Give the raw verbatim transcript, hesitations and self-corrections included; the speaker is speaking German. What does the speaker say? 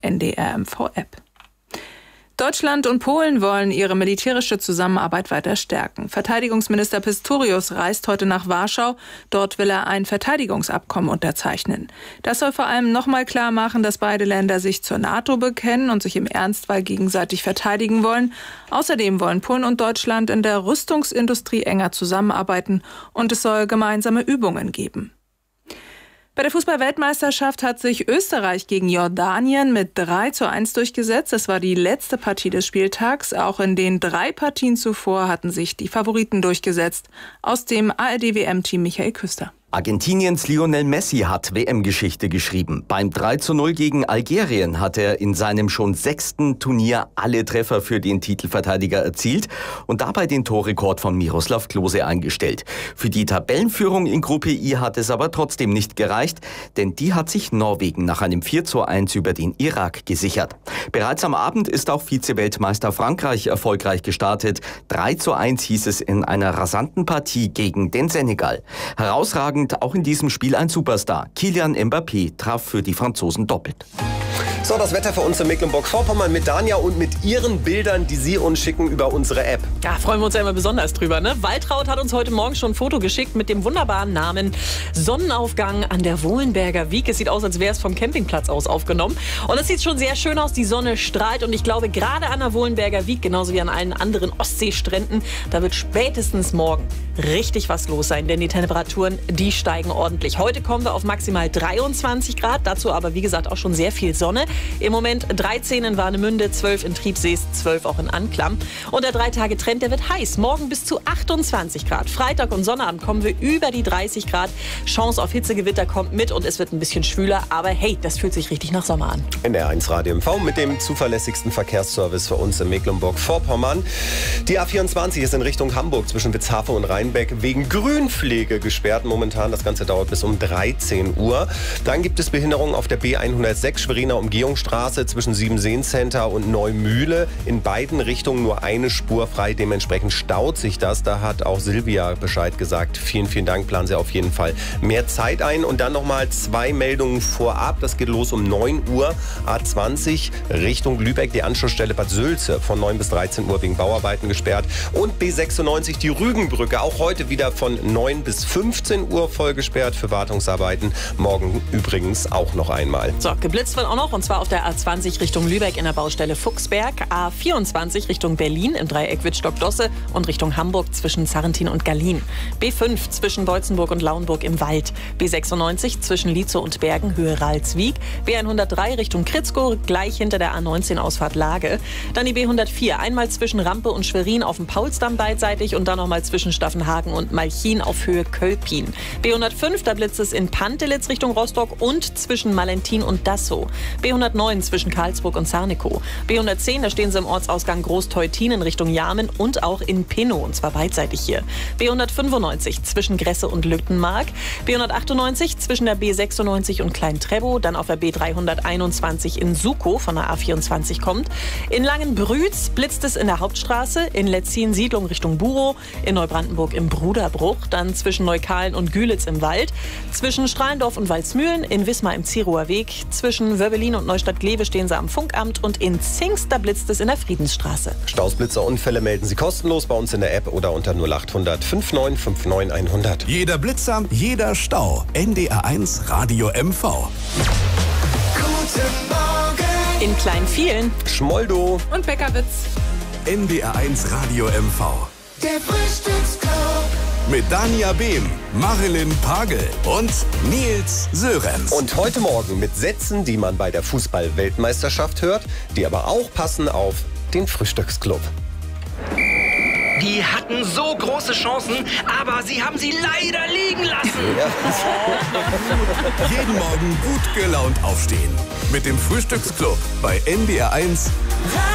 N D R M V-App. Deutschland und Polen wollen ihre militärische Zusammenarbeit weiter stärken. Verteidigungsminister Pistorius reist heute nach Warschau. Dort will er ein Verteidigungsabkommen unterzeichnen. Das soll vor allem nochmal klar machen, dass beide Länder sich zur NATO bekennen und sich im Ernstfall gegenseitig verteidigen wollen. Außerdem wollen Polen und Deutschland in der Rüstungsindustrie enger zusammenarbeiten und es soll gemeinsame Übungen geben. Bei der Fußball-Weltmeisterschaft hat sich Österreich gegen Jordanien mit drei zu eins durchgesetzt. Das war die letzte Partie des Spieltags. Auch in den drei Partien zuvor hatten sich die Favoriten durchgesetzt. Aus dem A R D-W M-Team Michael Küster. Argentiniens Lionel Messi hat W M-Geschichte geschrieben. Beim drei zu null gegen Algerien hat er in seinem schon sechsten Turnier alle Treffer für den Titelverteidiger erzielt und dabei den Torrekord von Miroslav Klose eingestellt. Für die Tabellenführung in Gruppe I hat es aber trotzdem nicht gereicht, denn die hat sich Norwegen nach einem vier zu eins über den Irak gesichert. Bereits am Abend ist auch Vize-Weltmeister Frankreich erfolgreich gestartet. drei zu eins hieß es in einer rasanten Partie gegen den Senegal. Herausragend auch in diesem Spiel ein Superstar. Kylian Mbappé traf für die Franzosen doppelt. So, das Wetter für uns in Mecklenburg-Vorpommern mit Danja und mit ihren Bildern, die Sie uns schicken über unsere App. Ja, freuen wir uns ja immer besonders drüber, ne? Waltraud hat uns heute Morgen schon ein Foto geschickt mit dem wunderbaren Namen Sonnenaufgang an der Wohlenberger Wiek. Es sieht aus, als wäre es vom Campingplatz aus aufgenommen. Und es sieht schon sehr schön aus, die Sonne strahlt. Und ich glaube, gerade an der Wohlenberger Wiek, genauso wie an allen anderen Ostseestränden, da wird spätestens morgen richtig was los sein. Denn die Temperaturen, die steigen ordentlich. Heute kommen wir auf maximal dreiundzwanzig Grad. Dazu aber, wie gesagt, auch schon sehr viel Sonne. Im Moment dreizehn in Warnemünde, zwölf in Triebsees, zwölf auch in Anklam. Und der drei-Tage-Trend, der wird heiß. Morgen bis zu achtundzwanzig Grad. Freitag und Sonnabend kommen wir über die dreißig Grad. Chance auf Hitzegewitter kommt mit und es wird ein bisschen schwüler. Aber hey, das fühlt sich richtig nach Sommer an. N D R eins Radio M V mit dem zuverlässigsten Verkehrsservice für uns in Mecklenburg-Vorpommern. Die A vierundzwanzig ist in Richtung Hamburg zwischen Witzhafe und Rheinbeck wegen Grünpflege gesperrt. Momentan, das Ganze dauert bis um dreizehn Uhr. Dann gibt es Behinderungen auf der B hundertsechs Schweriner Umgehungsstraße zwischen Siebenseen-Center und Neumühle. In beiden Richtungen nur eine Spur frei. Dementsprechend staut sich das. Da hat auch Silvia Bescheid gesagt. Vielen, vielen Dank. Planen Sie auf jeden Fall mehr Zeit ein. Und dann nochmal zwei Meldungen vorab. Das geht los um neun Uhr. A zwanzig Richtung Lübeck. Die Anschlussstelle Bad Sülze von neun bis dreizehn Uhr wegen Bauarbeiten gesperrt. Und B sechsundneunzig die Rügenbrücke. Auch heute wieder von neun bis fünfzehn Uhr voll gesperrt für Wartungsarbeiten. Morgen übrigens auch noch einmal. So, geblitzt wird auch noch. Und zwar auf der A zwanzig Richtung Lübeck in der Baustelle Fuchsberg. A vierundzwanzig Richtung Berlin im Dreieck Wittstock-Dosse und Richtung Hamburg zwischen Sarrentin und Gallien. B fünf zwischen Beutzenburg und Lauenburg im Wald. B sechsundneunzig zwischen Lietzow und Bergen, Höhe Ralswiek. B hundertdrei Richtung Kritzkow, gleich hinter der A neunzehn Ausfahrt Lage. Dann die B hundertvier, einmal zwischen Rampe und Schwerin auf dem Paulsdamm beidseitig und dann nochmal zwischen Staffenhagen und Malchin auf Höhe Kölpin. B hundertfünf, da blitzt es in Pantelitz Richtung Rostock und zwischen Malentin und Dassow. B hundertneun zwischen Karlsburg und Zarnikow. B hundertzehn, da stehen sie im Ortsausgang Großteutin in Richtung Jarmen und auch in Pinnow, und zwar beidseitig hier. B hundertfünfundneunzig zwischen Gresse und Lüttenmark. B hundertachtundneunzig zwischen der B sechsundneunzig und Klein-Trebow, dann auf der B dreihunderteinundzwanzig in Sukow von der A vierundzwanzig kommt. In Langenbrütz blitzt es in der Hauptstraße, in Letzin Siedlung Richtung Burow, in Neubrandenburg im Bruderbruch, dann zwischen Neukahlen und Gülitz im Wald, zwischen Strahlendorf und Walsmühlen, in Wismar im Ziruer Weg, zwischen Wöbbelin und Neustadt-Glewe stehen sie am Funkamt und in Zingst, da blitzt es in der Friedensstraße. Staus, Blitzer, Unfälle melden Sie kostenlos bei uns in der App oder unter null achthundert neunundfünfzig neunundfünfzig hundert. Jeder Blitzer, jeder Stau. N D R eins Radio M V. Guten Morgen. In Kleinvielen, Schmoldow Und Beckerwitz. N D R eins Radio M V. Der Frühstücksclub. Mit Danja Behm, Marilyn Pagel und Nils Sörenz. Und heute Morgen mit Sätzen, die man bei der Fußball-Weltmeisterschaft hört, die aber auch passen auf den Frühstücksclub. Die hatten so große Chancen, aber sie haben sie leider liegen lassen. Ja. Jeden Morgen gut gelaunt aufstehen. Mit dem Frühstücksclub bei N D R eins.